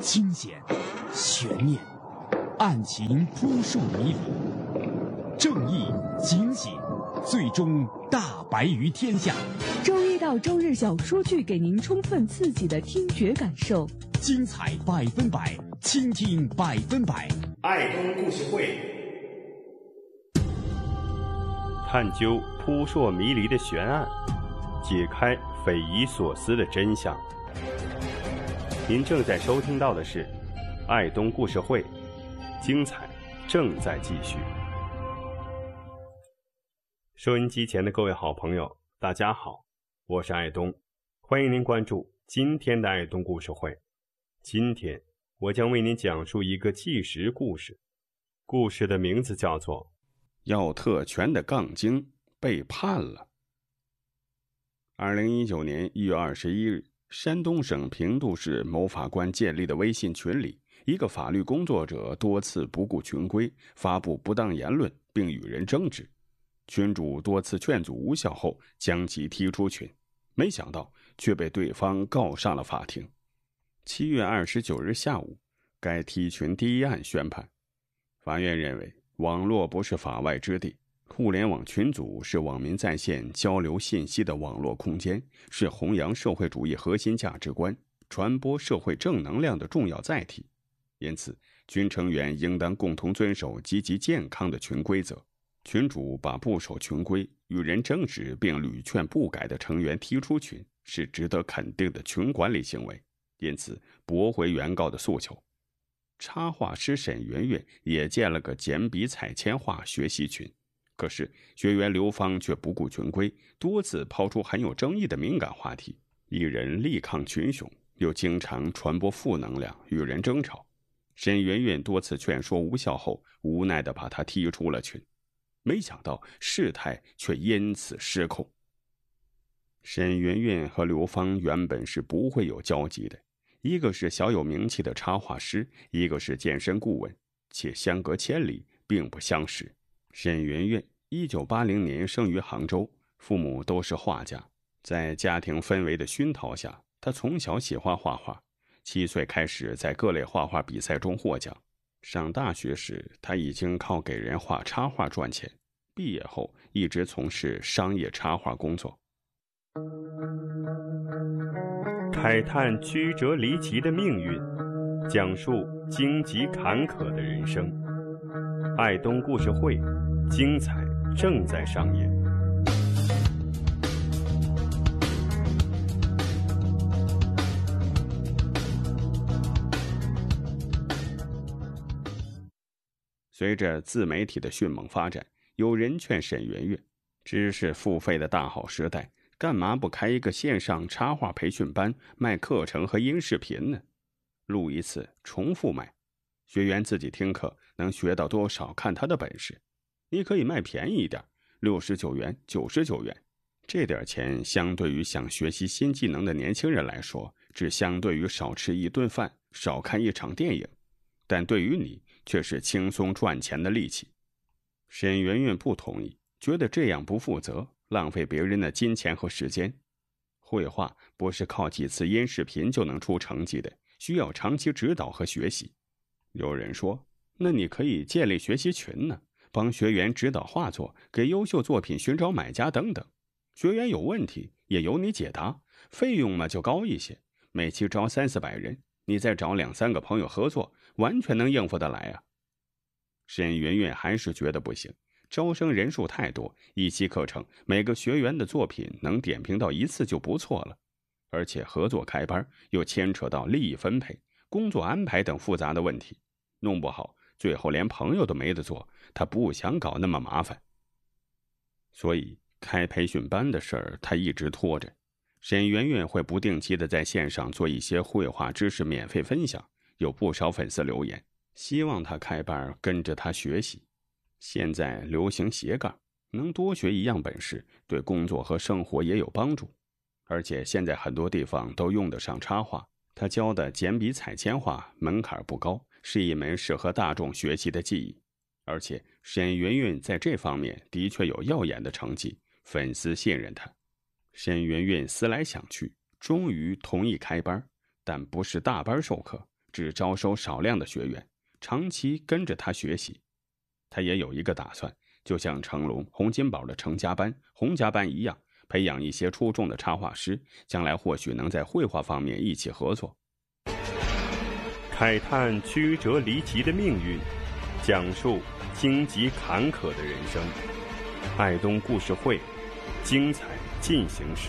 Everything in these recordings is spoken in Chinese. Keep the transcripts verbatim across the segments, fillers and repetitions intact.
惊险、悬念、案情扑朔迷离，正义、警醒，最终大白于天下。 周一到周日小说剧，给您充分刺激的听觉感受， 精彩百分百，倾听百分百。 爱东故事会， 探究扑朔迷离的悬案，解开匪夷所思的真相。您正在收听到的是爱东故事会，精彩正在继续。收音机前的各位好朋友，大家好，我是爱东，欢迎您关注今天的爱东故事会。今天我将为您讲述一个纪实故事，故事的名字叫做要特权的杠精被判了。二零一九年一月二十一日，山东省平度市某法官建立的微信群里，一个法律工作者多次不顾群规，发布不当言论，并与人争执。群主多次劝阻无效后，将其踢出群，没想到却被对方告上了法庭。七月二十九日下午，该踢群第一案宣判。法院认为，网络不是法外之地，互联网群组是网民在线交流信息的网络空间，是弘扬社会主义核心价值观、传播社会正能量的重要载体。因此，群成员应当共同遵守积极健康的群规则。群主把不守群规、与人争执并屡劝不改的成员踢出群，是值得肯定的群管理行为，因此驳回原告的诉求。插画师沈媛媛也建了个简笔彩铅画学习群，可是学员刘芳却不顾群规，多次抛出很有争议的敏感话题，一人力抗群雄，又经常传播负能量，与人争吵。沈媛媛多次劝说无效后，无奈地把他踢出了群。没想到事态却因此失控。沈媛媛和刘芳原本是不会有交集的，一个是小有名气的插画师，一个是健身顾问，且相隔千里，并不相识。沈媛媛一九八零年生于杭州，父母都是画家，在家庭氛围的熏陶下，她从小喜欢画画，七岁开始在各类画画比赛中获奖。上大学时，他已经靠给人画插画赚钱，毕业后一直从事商业插画工作。 慨叹曲折离奇的命运，讲述荆棘坎坷的人生。爱东故事会，精彩正在上演。 随着自媒体的迅猛发展，有人劝沈媛媛，知识付费的大好时代，干嘛不开一个线上插画培训班，卖课程和音视频呢？录一次重复卖，学员自己听课能学到多少看他的本事。你可以卖便宜一点，六十九元、九十九元，这点钱相对于想学习新技能的年轻人来说，只相对于少吃一顿饭、少看一场电影，但对于你却是轻松赚钱的利器。沈媛媛不同意，觉得这样不负责，浪费别人的金钱和时间。绘画不是靠几次音视频就能出成绩的，需要长期指导和学习。有人说，那你可以建立学习群呢，帮学员指导画作，给优秀作品寻找买家等等。学员有问题也由你解答，费用嘛就高一些，每期招三四百人，你再找两三个朋友合作，完全能应付得来啊。沈媛媛还是觉得不行，招生人数太多，一期课程每个学员的作品能点评到一次就不错了，而且合作开班又牵扯到利益分配、工作安排等复杂的问题，弄不好最后连朋友都没得做，他不想搞那么麻烦。所以开培训班的事儿他一直拖着。沈媛媛会不定期的在线上做一些绘画知识免费分享，有不少粉丝留言，希望他开班跟着他学习。现在流行斜杠，能多学一样本事，对工作和生活也有帮助。而且现在很多地方都用得上插画，他教的简笔彩铅画门槛不高，是一门适合大众学习的技艺。而且沈媛媛在这方面的确有耀眼的成绩，粉丝信任他。沈媛媛思来想去，终于同意开班，但不是大班授课， 只招收少量的学员，长期跟着他学习。他也有一个打算，就像成龙、洪金宝的程家班、洪家班一样，培养一些出众的插画师，将来或许能在绘画方面一起合作。 慨叹曲折离奇的命运，讲述荆棘坎坷的人生。爱东故事会，精彩进行时。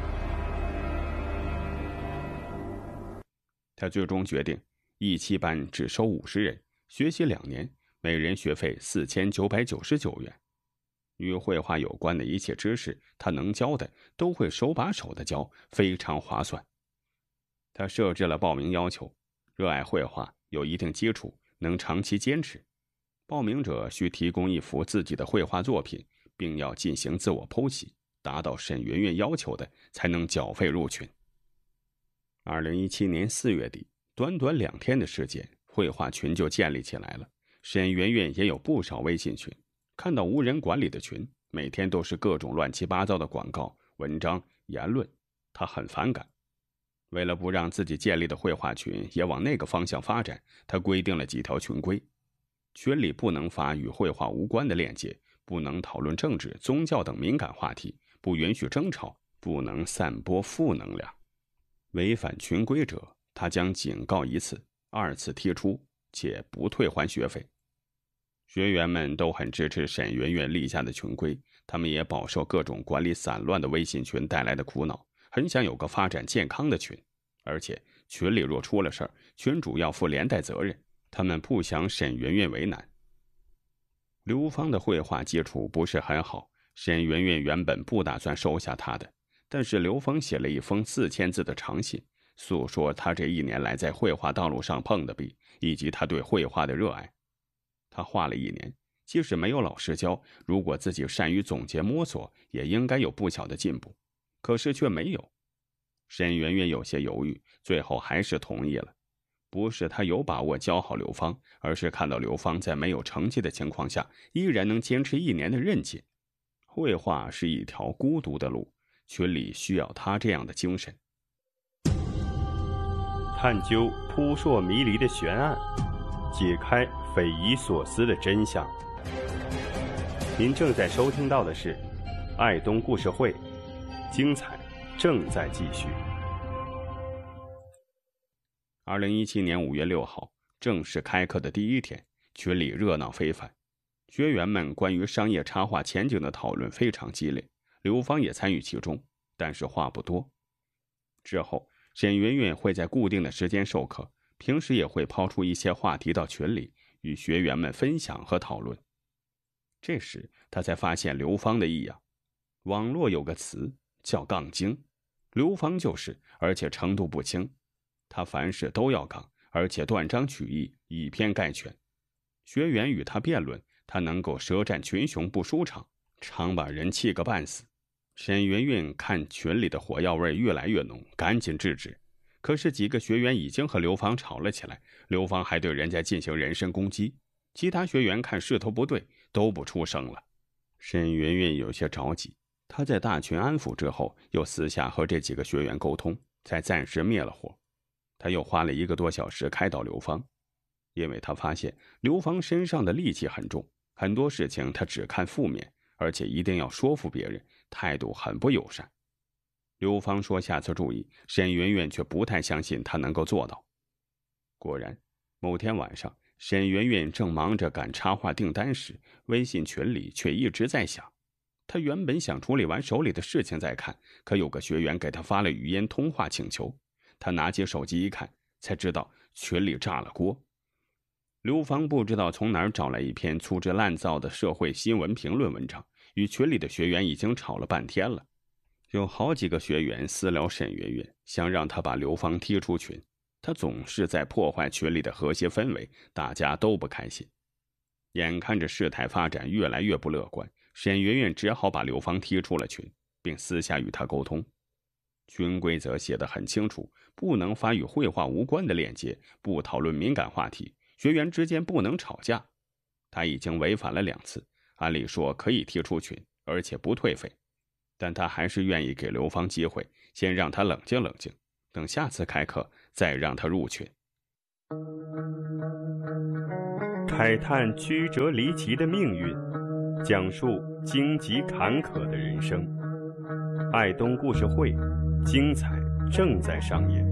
他最终决定，一期班只收五十人，学习两年，每人学费四千九百九十九元。与绘画有关的一切知识，他能教的都会手把手的教，非常划算。他设置了报名要求：热爱绘画，有一定基础，能长期坚持。报名者需提供一幅自己的绘画作品，并要进行自我剖析，达到沈媛媛要求的，才能缴费入群。二零一七年四月底，短短两天的时间，绘画群就建立起来了。沈媛媛也有不少微信群，看到无人管理的群，每天都是各种乱七八糟的广告、文章、言论，她很反感。为了不让自己建立的绘画群也往那个方向发展，她规定了几条群规：群里不能发与绘画无关的链接，不能讨论政治、宗教等敏感话题，不允许争吵，不能散播负能量。违反群规者，他将警告一次，二次踢出，且不退还学费。学员们都很支持沈媛媛立下的群规，他们也饱受各种管理散乱的微信群带来的苦恼，很想有个发展健康的群。而且群里若出了事儿，群主要负连带责任，他们不想沈媛媛为难。刘芳的绘画基础不是很好，沈媛媛原本不打算收下她的，但是刘芳写了一封四千字的长信，诉说他这一年来在绘画道路上碰的壁，以及他对绘画的热爱。他画了一年，即使没有老师教，如果自己善于总结摸索，也应该有不小的进步，可是却没有。沈媛媛有些犹豫，最后还是同意了。不是他有把握教好刘芳，而是看到刘芳在没有成绩的情况下，依然能坚持一年的韧劲。绘画是一条孤独的路，群里需要他这样的精神。 探究扑朔迷离的悬案，解开匪夷所思的真相。您正在收听到的是爱东故事会，精彩正在继续。 二零一七年五月六号，正式开课的第一天，群里热闹非凡。学员们关于商业插画前景的讨论非常激烈，刘芳也参与其中，但是话不多。之后，沈媛媛会在固定的时间授课，平时也会抛出一些话题到群里，与学员们分享和讨论。这时，她才发现刘芳的异样。网络有个词叫杠精，刘芳就是，而且程度不轻。他凡事都要杠，而且断章取义，以偏概全。学员与他辩论，他能够舌战群雄，不舒场，常把人气个半死。沈媛媛看群里的火药味越来越浓，赶紧制止。可是几个学员已经和刘芳吵了起来，刘芳还对人家进行人身攻击。其他学员看势头不对，都不出声了。沈媛媛有些着急，她在大群安抚之后，又私下和这几个学员沟通，才暂时灭了火。他又花了一个多小时开导刘芳，因为他发现刘芳身上的戾气很重，很多事情他只看负面，而且一定要说服别人，态度很不友善。刘芳说下次注意，沈媛媛却不太相信他能够做到。果然，某天晚上，沈媛媛正忙着赶插画订单时，微信群里却一直在响。她原本想处理完手里的事情再看，可有个学员给她发了语音通话请求。他拿起手机一看，才知道群里炸了锅。刘芳不知道从哪儿找来一篇粗制滥造的社会新闻评论文章，与群里的学员已经吵了半天了。有好几个学员私聊沈媛媛，想让她把刘芳踢出群。她总是在破坏群里的和谐氛围，大家都不开心。眼看着事态发展越来越不乐观，沈媛媛只好把刘芳踢出了群，并私下与她沟通。群规则写得很清楚，不能发与绘画无关的链接，不讨论敏感话题，学员之间不能吵架。他已经违反了两次，按理说可以踢出群，而且不退费，但他还是愿意给刘芳机会，先让他冷静冷静，等下次开课再让他入群。 慨叹曲折离奇的命运，讲述荆棘坎坷的人生。爱东故事会，精彩正在上演。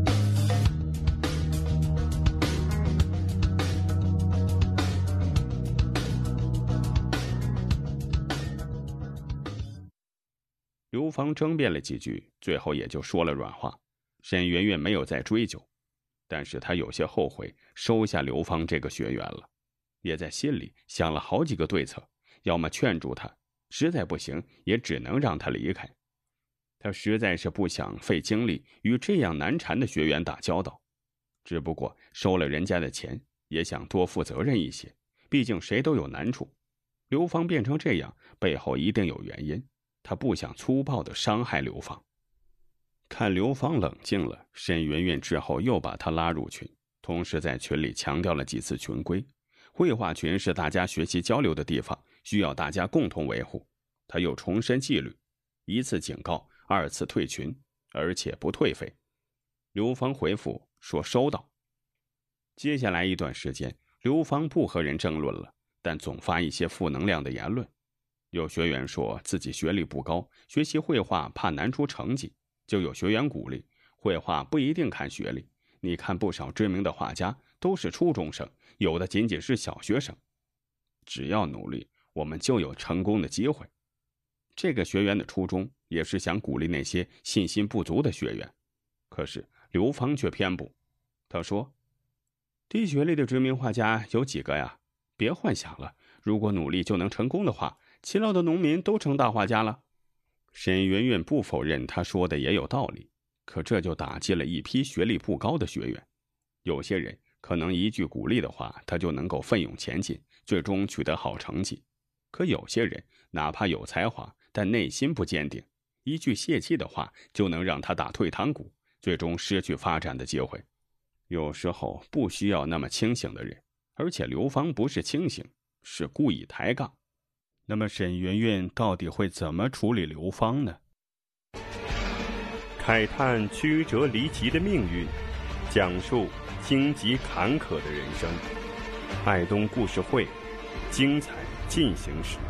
刘芳争辩了几句，最后也就说了软话。沈媛媛没有再追究，但是她有些后悔收下刘芳这个学员了，也在心里想了好几个对策，要么劝住她，实在不行也只能让她离开。她实在是不想费精力与这样难缠的学员打交道，只不过收了人家的钱，也想多负责任一些，毕竟谁都有难处。刘芳变成这样，背后一定有原因，她不想粗暴地伤害刘芳。看刘芳冷静了，沈媛媛之后又把她拉入群，同时在群里强调了几次群规。绘画群是大家学习交流的地方，需要大家共同维护。她又重申纪律，一次警告，二次退群，而且不退费。刘芳回复说收到。接下来一段时间，刘芳不和人争论了，但总发一些负能量的言论。有学员说自己学历不高，学习绘画怕难出成绩，就有学员鼓励，绘画不一定看学历，你看不少知名的画家都是初中生，有的仅仅是小学生。只要努力，我们就有成功的机会。这个学员的初衷也是想鼓励那些信心不足的学员，可是刘芳却偏不。他说，低学历的知名画家有几个呀？别幻想了，如果努力就能成功的话，勤劳的农民都成大画家了。沈媛媛不否认他说的也有道理，可这就打击了一批学历不高的学员。有些人可能一句鼓励的话，他就能够奋勇前进，最终取得好成绩。可有些人哪怕有才华，但内心不坚定，一句泄气的话就能让他打退堂鼓，最终失去发展的机会。有时候不需要那么清醒的人，而且刘芳不是清醒，是故意抬杠。那么沈媛媛到底会怎么处理刘芳呢？ 慨叹曲折离奇的命运，讲述荆棘坎坷的人生。爱东故事会，精彩进行时。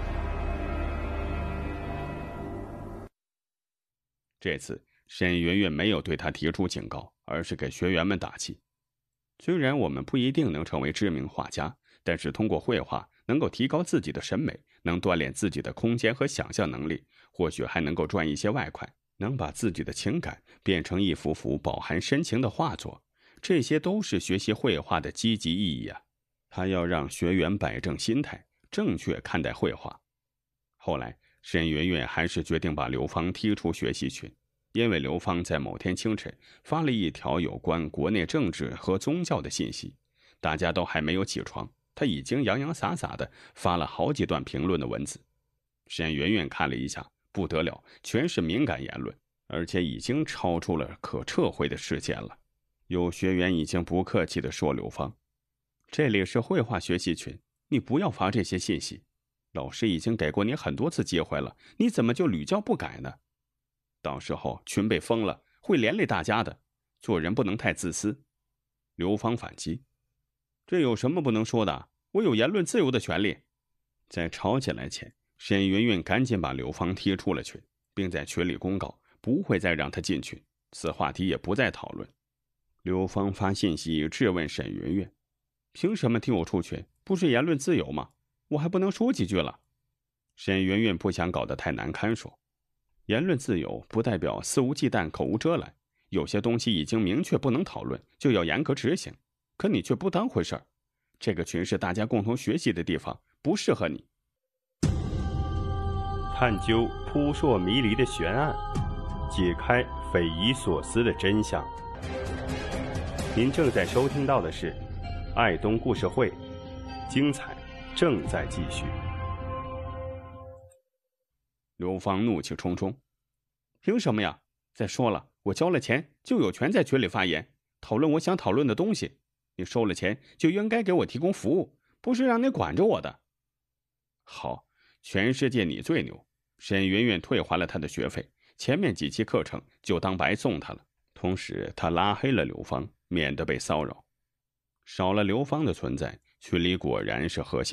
这次沈媛媛没有对他提出警告，而是给学员们打气。虽然我们不一定能成为知名画家，但是通过绘画能够提高自己的审美，能锻炼自己的空间和想象能力，或许还能够赚一些外快，能把自己的情感变成一幅幅饱含深情的画作，这些都是学习绘画的积极意义啊！他要让学员摆正心态，正确看待绘画。后来沈媛媛还是决定把刘芳踢出学习群，因为刘芳在某天清晨发了一条有关国内政治和宗教的信息，大家都还没有起床，他已经洋洋洒洒地发了好几段评论的文字。沈媛媛看了一下，不得了，全是敏感言论，而且已经超出了可撤回的时间了。有学员已经不客气地说刘芳，这里是绘画学习群，你不要发这些信息，老师已经给过你很多次机会了，你怎么就屡教不改呢？到时候群被封了，会连累大家的，做人不能太自私。刘芳反击，这有什么不能说的？我有言论自由的权利。在吵起来前，沈媛媛赶紧把刘芳踢出了群，并在群里公告不会再让他进群，此话题也不再讨论。刘芳发信息质问沈媛媛，凭什么踢我出群？不是言论自由吗？我还不能说几句了。沈媛媛不想搞得太难堪，说言论自由不代表肆无忌惮口无遮拦，有些东西已经明确不能讨论，就要严格执行，可你却不当回事儿。这个群是大家共同学习的地方，不适合你。 探究扑朔迷离的悬案，解开匪夷所思的真相。您正在收听到的是爱东故事会，精彩正在继续。 刘芳怒气冲冲，凭什么呀？再说了，我交了钱就有权在群里发言，讨论我想讨论的东西。你收了钱就应该给我提供服务，不是让你管着我的。好，全世界你最牛。沈媛媛退还了他的学费，前面几期课程就当白送他了。同时他拉黑了刘芳，免得被骚扰。 少了刘芳的存在，群里果然是和谐